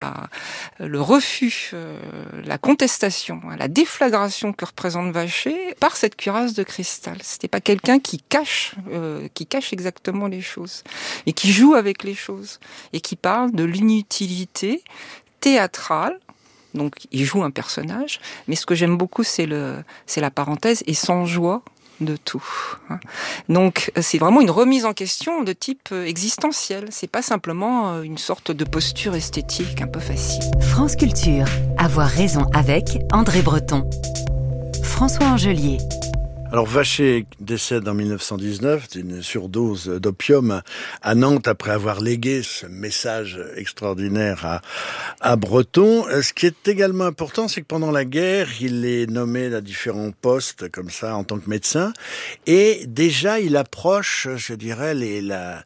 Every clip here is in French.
le refus, la contestation, la déflagration que représente Vacher par cette cuirasse de cristal. C'était pas quelqu'un qui cache exactement les choses, et qui joue avec les choses, et qui parle de l'inutilité théâtrale. Donc, il joue un personnage, mais ce que j'aime beaucoup, c'est la parenthèse, et sans joie de tout. Donc, c'est vraiment une remise en question de type existentiel. C'est pas simplement une sorte de posture esthétique un peu facile. France Culture. Avoir raison avec André Breton. François Angelier. Alors Vacher décède en 1919 d'une surdose d'opium à Nantes après avoir légué ce message extraordinaire à Breton. Ce qui est également important, c'est que pendant la guerre, il est nommé à différents postes comme ça en tant que médecin, et déjà il approche, je dirais, les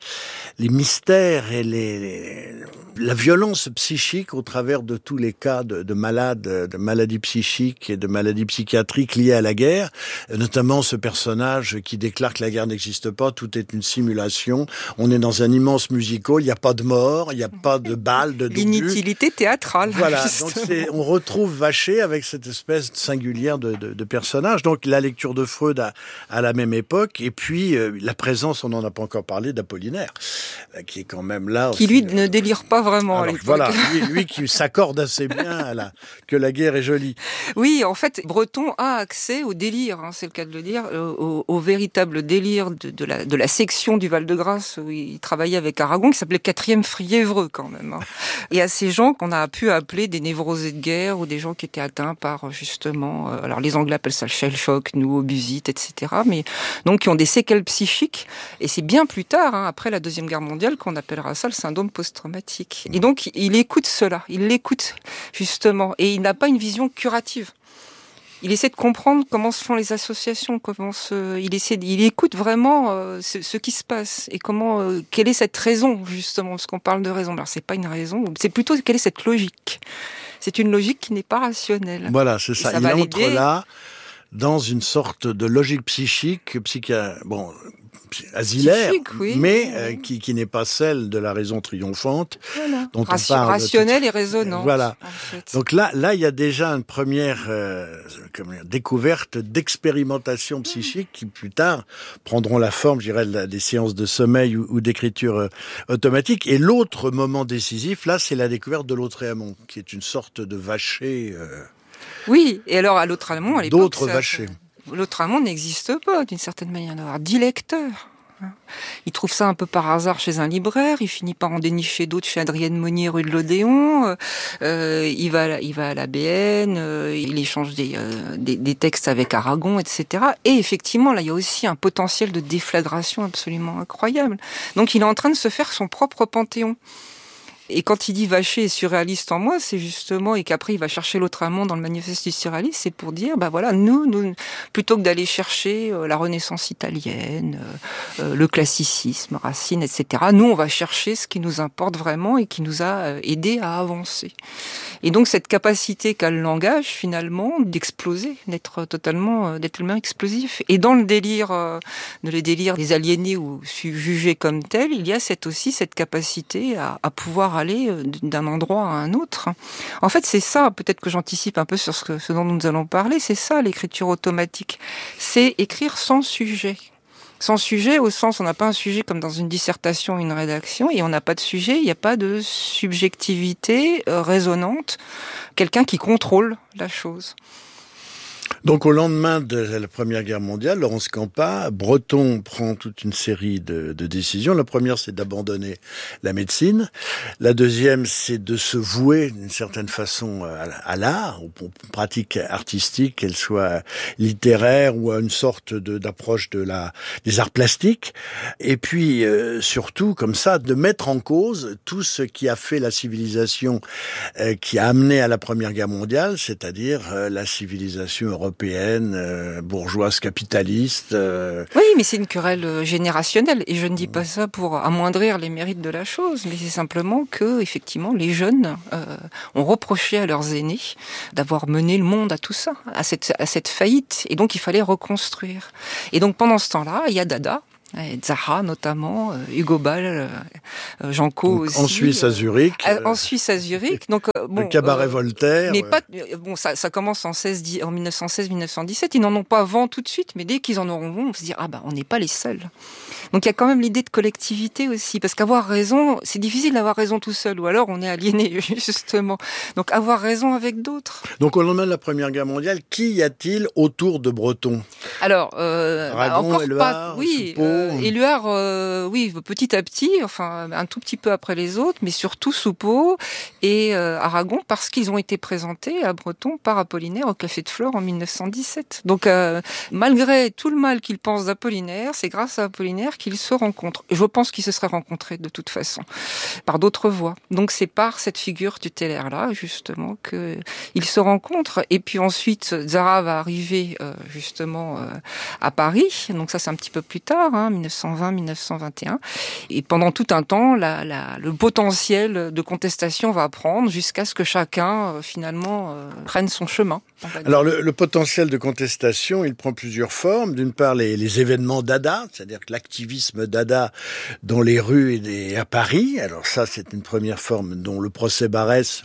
mystères et la violence psychique au travers de tous les cas de maladies psychiques et de maladies psychiatriques liées à la guerre, notamment ce personnage qui déclare que la guerre n'existe pas, tout est une simulation, on est dans un immense musical, il n'y a pas de mort, il n'y a pas de balles, de doublure. L'inutilité théâtrale. Voilà, donc on retrouve Vacher avec cette espèce singulière de personnage. Donc la lecture de Freud à la même époque, et puis la présence, on n'en a pas encore parlé, d'Apollinaire, qui est quand même là. Qui lui ne délire pas vraiment. Alors, voilà, lui qui s'accorde assez bien que la guerre est jolie. Oui, en fait, Breton a accès au délire, c'est le cas de le dire, au véritable délire de la section du Val-de-Grâce où il travaillait avec Aragon, qui s'appelait 4e Friévreux quand même. Et à ces gens qu'on a pu appeler des névrosés de guerre, ou des gens qui étaient atteints par justement, alors les Anglais appellent ça le shell shock, nous obusite, etc. Mais donc qui ont des séquelles psychiques. Et c'est bien plus tard, après la Deuxième Guerre mondiale, qu'on appellera ça le syndrome post-traumatique. Et donc il écoute cela, il l'écoute justement, et il n'a pas une vision curative. Il essaie de comprendre comment se font les associations, il écoute vraiment ce qui se passe, et quelle est cette raison, justement, parce qu'on parle de raison. Alors c'est pas une raison, c'est plutôt quelle est cette logique. C'est une logique qui n'est pas rationnelle. Voilà, c'est ça. Il entre là dans une sorte de logique psychique, asilaire, oui, mais qui n'est pas celle de la raison triomphante, voilà, dont on parle. Rationnelle et raisonnante. Voilà. En fait. Donc là, il y a déjà une première découverte d'expérimentation psychique qui plus tard prendront la forme, je dirais, des séances de sommeil ou d'écriture automatique. Et l'autre moment décisif, là, c'est la découverte de Lautréamont, qui est une sorte de Vacher. Oui, et alors à Lautréamont, à l'époque, d'autres Vacher. Lautréamont n'existe pas, d'une certaine manière, d'avoir 10 lecteurs. Il trouve ça un peu par hasard chez un libraire, il finit par en dénicher d'autres chez Adrienne Monnier, rue de l'Odéon, il va à l'ABN, il échange des textes avec Aragon, etc. Et effectivement, là, il y a aussi un potentiel de déflagration absolument incroyable. Donc il est en train de se faire son propre panthéon. Et quand il dit Vacher est surréaliste en moi, c'est justement, et qu'après il va chercher Lautréamont dans le manifeste du surréalisme, c'est pour dire, nous, plutôt que d'aller chercher la Renaissance italienne, le classicisme, Racine, etc., nous, on va chercher ce qui nous importe vraiment et qui nous a aidés à avancer. Et donc cette capacité qu'a le langage, finalement, d'exploser, d'être totalement explosif. Et dans le délire des aliénés ou jugés comme tels, il y a aussi cette capacité à pouvoir aller d'un endroit à un autre. En fait, c'est ça, peut-être que j'anticipe un peu sur ce dont nous allons parler, c'est ça l'écriture automatique. C'est écrire sans sujet. Sans sujet, au sens, on n'a pas un sujet comme dans une dissertation, une rédaction, et on n'a pas de sujet, il n'y a pas de subjectivité résonante, quelqu'un qui contrôle la chose. Donc au lendemain de la Première Guerre mondiale, Laurence Campa, Breton prend toute une série de décisions. La première, c'est d'abandonner la médecine. La deuxième, c'est de se vouer d'une certaine façon à l'art, aux pratiques artistiques, qu'elles soient littéraires ou à une sorte d'approche des arts plastiques. Et puis surtout, comme ça, de mettre en cause tout ce qui a fait la civilisation qui a amené à la Première Guerre mondiale, c'est-à-dire la civilisation européenne, bourgeoise capitaliste. Oui, mais c'est une querelle générationnelle, et je ne dis pas ça pour amoindrir les mérites de la chose, mais c'est simplement que, effectivement, les jeunes ont reproché à leurs aînés d'avoir mené le monde à tout ça, à cette faillite, et donc il fallait reconstruire. Et donc pendant ce temps-là, il y a Dada, Et Zara notamment, Hugo Ball, Janco aussi. En Suisse à Zurich. En Suisse à Zurich. Donc le cabaret Voltaire. Mais pas. Bon, ça commence en 1916-1917. Ils n'en ont pas vent tout de suite, mais dès qu'ils en auront vent, on va se dire on n'est pas les seuls. Donc il y a quand même l'idée de collectivité aussi, parce qu'avoir raison, c'est difficile d'avoir raison tout seul, ou alors on est aliéné justement. Donc avoir raison avec d'autres. Donc au lendemain de la Première Guerre mondiale, qui y a-t-il autour de Breton ? Alors Aragon, encore Éluard, pas. Oui, Soupeau. Éluard, oui, petit à petit, enfin un tout petit peu après les autres, mais surtout Soupeau et Aragon, parce qu'ils ont été présentés à Breton par Apollinaire au Café de Flore en 1917. Donc malgré tout le mal qu'ils pensent d'Apollinaire, c'est grâce à Apollinaire qu'ils se rencontrent. Et je pense qu'ils se seraient rencontrés de toute façon, par d'autres voies. Donc c'est par cette figure tutélaire-là, justement, qu'ils se rencontrent. Et puis ensuite, Zara va arriver justement à Paris. Donc ça, c'est un petit peu plus tard, 1920-1921. Et pendant tout un temps, le potentiel de contestation va prendre jusqu'à ce que chacun, finalement, prenne son chemin. Alors le potentiel de contestation, il prend plusieurs formes. D'une part, les événements Dada, c'est-à-dire que l'activisme Dada dans les rues et à Paris. Alors ça, c'est une première forme dont le procès Barès.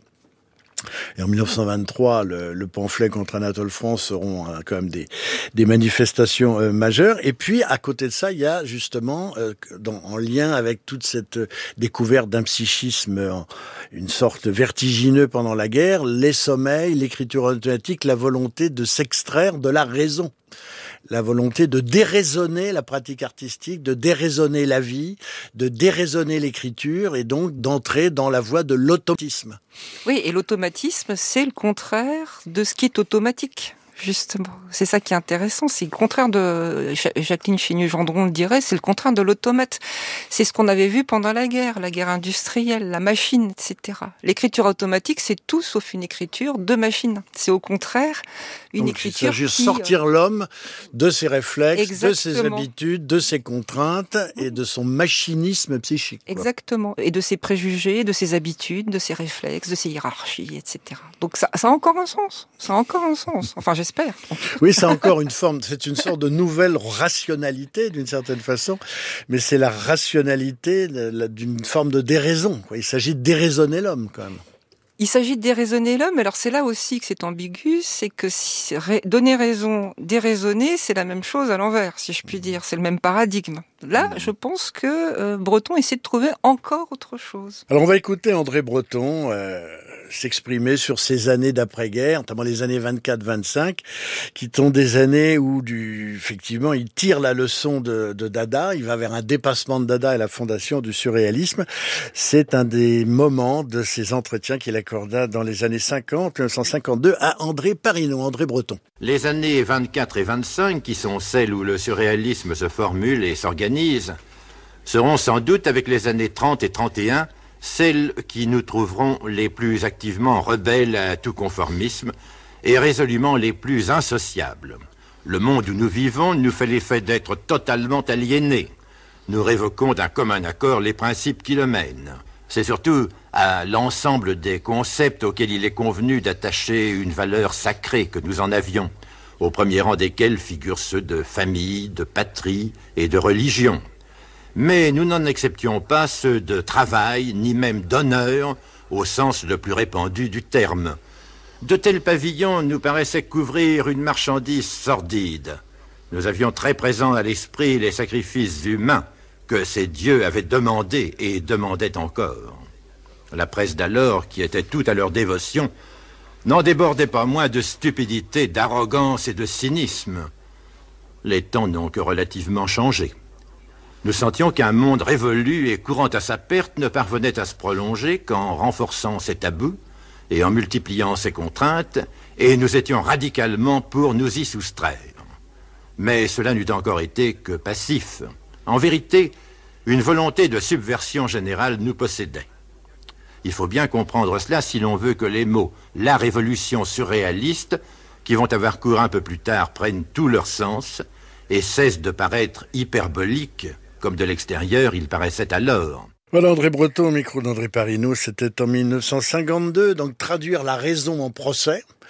Et en 1923, le pamphlet contre Anatole France seront quand même des manifestations majeures. Et puis, à côté de ça, il y a justement, en lien avec toute cette découverte d'un psychisme, une sorte vertigineux pendant la guerre, les sommeils, l'écriture automatique, la volonté de s'extraire de la raison. La volonté de déraisonner la pratique artistique, de déraisonner la vie, de déraisonner l'écriture et donc d'entrer dans la voie de l'automatisme. Oui, et l'automatisme, c'est le contraire de ce qui est automatique. Justement, c'est ça qui est intéressant, c'est le contraire de, Jacqueline Chénieux-Gendron le dirait, c'est le contraire de l'automate. C'est ce qu'on avait vu pendant la guerre industrielle, la machine, etc. L'écriture automatique, c'est tout sauf une écriture de machine. C'est au contraire une donc, écriture il s'agit de sortir l'homme de ses réflexes, Exactement. de ses habitudes, de ses contraintes et de son machinisme psychique. Exactement. Et de ses préjugés, de ses habitudes, de ses réflexes, de ses hiérarchies, etc. Donc ça a encore un sens. Ça a encore un sens. Enfin, j'espère. Oui, c'est encore une forme, c'est une sorte de nouvelle rationalité d'une certaine façon, mais c'est la rationalité d'une forme de déraison. Il s'agit de déraisonner l'homme quand même. Il s'agit de déraisonner l'homme, alors c'est là aussi que c'est ambigu, c'est que donner raison, déraisonner, c'est la même chose à l'envers, si je puis dire, c'est le même paradigme. Là, je pense que Breton essaie de trouver encore autre chose. Alors on va écouter André Breton s'exprimer sur ces années d'après-guerre, notamment les années 24-25, qui sont des années où, effectivement, il tire la leçon de Dada, il va vers un dépassement de Dada et la fondation du surréalisme. C'est un des moments de ces entretiens qu'il accorda dans les années 50, 1952, à André Parineau, André Breton. Les années 24 et 25, qui sont celles où le surréalisme se formule et s'organise, seront sans doute, avec les années 30 et 31, celles qui nous trouveront les plus activement rebelles à tout conformisme et résolument les plus insociables. Le monde où nous vivons nous fait l'effet d'être totalement aliénés. Nous révoquons d'un commun accord les principes qui le mènent. C'est surtout à l'ensemble des concepts auxquels il est convenu d'attacher une valeur sacrée que nous en avions, au premier rang desquels figurent ceux de famille, de patrie et de religion. Mais nous n'en acceptions pas ceux de travail, ni même d'honneur, au sens le plus répandu du terme. De tels pavillons nous paraissaient couvrir une marchandise sordide. Nous avions très présent à l'esprit les sacrifices humains que ces dieux avaient demandés et demandaient encore. La presse d'alors, qui était toute à leur dévotion, n'en débordait pas moins de stupidité, d'arrogance et de cynisme. Les temps n'ont que relativement changé. Nous sentions qu'un monde révolu et courant à sa perte ne parvenait à se prolonger qu'en renforçant ses tabous et en multipliant ses contraintes, et nous étions radicalement pour nous y soustraire. Mais cela n'eût encore été que passif. En vérité, une volonté de subversion générale nous possédait. Il faut bien comprendre cela si l'on veut que les mots « la révolution surréaliste » qui vont avoir cours un peu plus tard prennent tout leur sens et cessent de paraître hyperboliques comme de l'extérieur il paraissait alors. Voilà André Breton au micro d'André Parineau, c'était en 1952, donc traduire la raison en procès.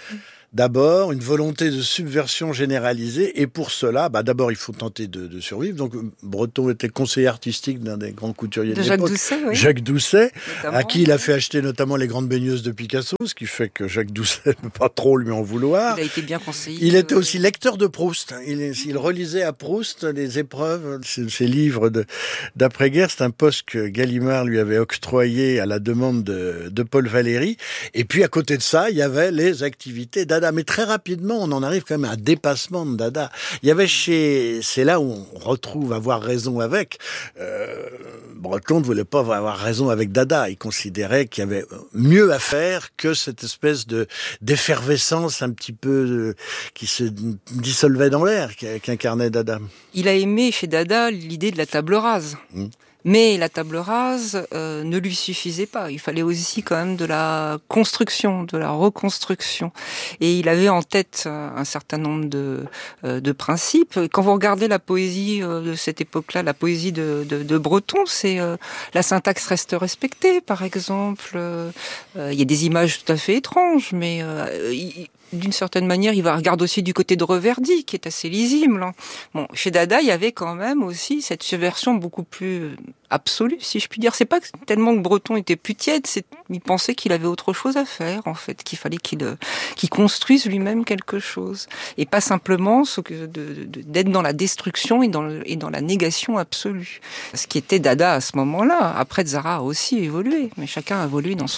D'abord, une volonté de subversion généralisée, et pour cela, d'abord, il faut tenter de survivre. Donc, Breton était conseiller artistique d'un des grands couturiers de l'époque, Jacques Doucet, notamment, à qui il a fait acheter notamment les grandes baigneuses de Picasso, ce qui fait que Jacques Doucet ne peut pas trop lui en vouloir. Il a été bien conseillé. Il était aussi lecteur de Proust. Il relisait à Proust les épreuves, ses livres d'après-guerre. C'est un poste que Gallimard lui avait octroyé à la demande de Paul Valéry. Et puis, à côté de ça, il y avait les activités Dada. Mais très rapidement, on en arrive quand même à un dépassement de Dada. Il y avait c'est là où on retrouve avoir raison avec. Breton ne voulait pas avoir raison avec Dada. Il considérait qu'il y avait mieux à faire que cette espèce d'effervescence un petit peu qui se dissolvait dans l'air qu'incarnait Dada. Il a aimé chez Dada l'idée de la table rase. Mais la table rase ne lui suffisait pas. Il fallait aussi quand même de la construction, de la reconstruction. Et il avait en tête un certain nombre de principes. Quand vous regardez la poésie de cette époque-là, la poésie de Breton, c'est la syntaxe reste respectée, par exemple. Il y a des images tout à fait étranges, mais d'une certaine manière, il regarde aussi du côté de Reverdy, qui est assez lisible. Bon, chez Dada, il y avait quand même aussi cette subversion beaucoup plus absolue, si je puis dire. C'est pas tellement que Breton était plus tiède, il pensait qu'il avait autre chose à faire, en fait, qu'il fallait qu'il construise lui-même quelque chose. Et pas simplement d'être dans la destruction et dans la négation absolue. Ce qui était Dada à ce moment-là. Après, Tzara a aussi évolué, mais chacun a évolué dans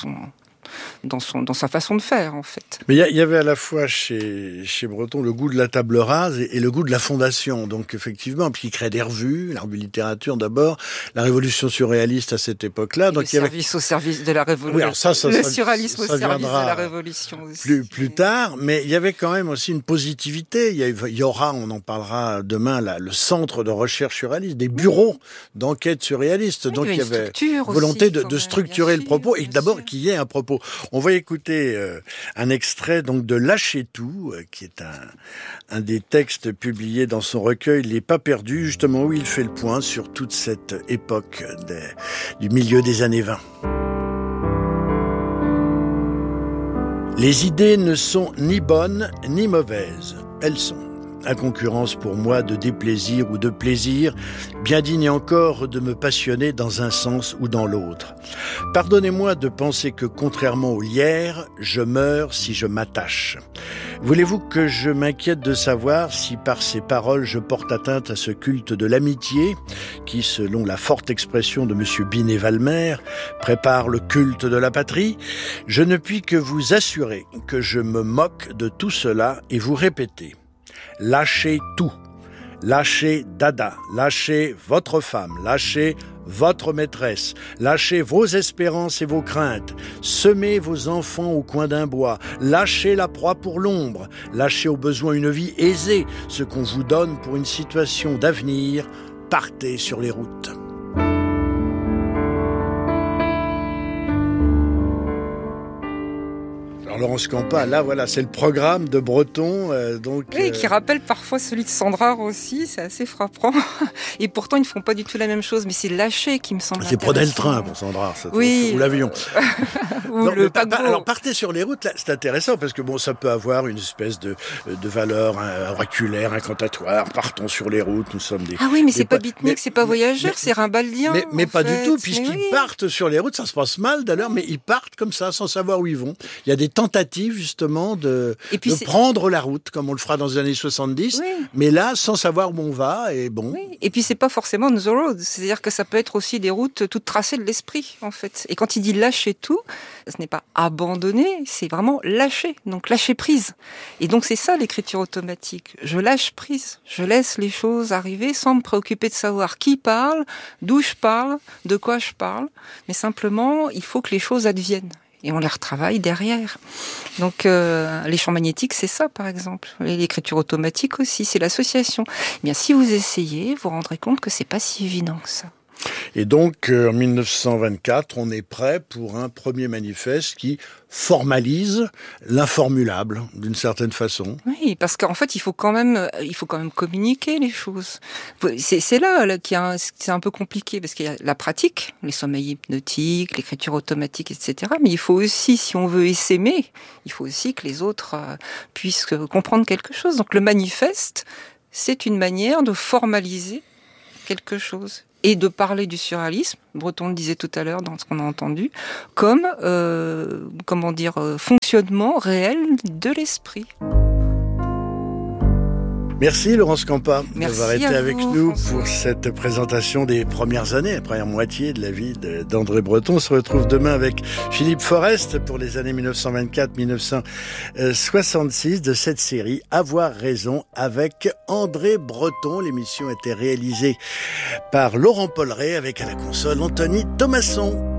sa façon de faire, en fait. Mais il y avait à la fois chez Breton le goût de la table rase et le goût de la fondation. Donc effectivement, puis il crée des revues, la revue littérature d'abord, la révolution surréaliste à cette époque-là. Donc au service de la révolution. Oui, le surréalisme au service de la révolution aussi. Plus tard, mais il y avait quand même aussi une positivité. Il y aura, on en parlera demain, le centre de recherche surréaliste, des bureaux d'enquête surréaliste. Oui, donc il y avait volonté aussi, de structurer le propos et d'abord qu'il y ait un propos. On va écouter un extrait donc de Lâcher tout, qui est un des textes publiés dans son recueil Les Pas perdus, justement où il fait le point sur toute cette époque du milieu des années 20. Les idées ne sont ni bonnes ni mauvaises, elles sont. À concurrence pour moi de déplaisir ou de plaisir, bien digne encore de me passionner dans un sens ou dans l'autre. Pardonnez-moi de penser que, contrairement aux lierres, je meurs si je m'attache. Voulez-vous que je m'inquiète de savoir si par ces paroles je porte atteinte à ce culte de l'amitié, qui, selon la forte expression de M. Binet-Valmer, prépare le culte de la patrie? Je ne puis que vous assurer que je me moque de tout cela et vous répéter: lâchez tout. Lâchez Dada, lâchez votre femme, lâchez votre maîtresse, lâchez vos espérances et vos craintes, semez vos enfants au coin d'un bois, lâchez la proie pour l'ombre, lâchez au besoin une vie aisée, ce qu'on vous donne pour une situation d'avenir, partez sur les routes. Laurence Campa, là voilà, c'est le programme de Breton. Qui rappelle parfois celui de Sandrard aussi, c'est assez frappant. Et pourtant, ils ne font pas du tout la même chose, mais c'est Lâcher qui me semble c'est prenez le train pour Sandrard, oui. Ou l'avion. Ou le paquebot. Alors partez sur les routes, là, c'est intéressant, parce que ça peut avoir une espèce de valeur oraculaire, incantatoire. Partons sur les routes, nous sommes des... Ah oui, mais c'est pas beatnik, c'est pas voyageur, c'est rimbaldien. Mais pas du tout, puisqu'ils partent sur les routes, ça se passe mal d'ailleurs, mais ils partent comme ça, sans savoir où ils vont. Il y a des tentative justement de prendre la route, comme on le fera dans les années 70, mais là, sans savoir où on va, et bon. Oui. Et puis c'est pas forcément the road, c'est-à-dire que ça peut être aussi des routes toutes tracées de l'esprit, en fait. Et quand il dit lâcher tout, ce n'est pas abandonner, c'est vraiment lâcher, donc lâcher prise. Et donc c'est ça l'écriture automatique. Je lâche prise, je laisse les choses arriver sans me préoccuper de savoir qui parle, d'où je parle, de quoi je parle, mais simplement, il faut que les choses adviennent. Et on les retravaille derrière. Donc les champs magnétiques, c'est ça par exemple. Et l'écriture automatique aussi, c'est l'association. Eh bien, si vous essayez, vous vous rendrez compte que c'est pas si évident que ça. Et donc, en 1924, on est prêt pour un premier manifeste qui formalise l'informulable, d'une certaine façon. Oui, parce qu'en fait, il faut quand même communiquer les choses. C'est là c'est un peu compliqué, parce qu'il y a la pratique, les sommeils hypnotiques, l'écriture automatique, etc. Mais il faut aussi, si on veut essaimer, il faut aussi que les autres puissent comprendre quelque chose. Donc le manifeste, c'est une manière de formaliser quelque chose et de parler du surréalisme, Breton le disait tout à l'heure dans ce qu'on a entendu, comme fonctionnement réel de l'esprit. Merci Laurence Campa Merci d'avoir été avec nous François. pour cette présentation des premières années, la première moitié de la vie d'André Breton. On se retrouve demain avec Philippe Forest pour les années 1924-1966 de cette série Avoir raison avec André Breton. L'émission a été réalisée par Laurent Polleret avec à la console Anthony Thomasson.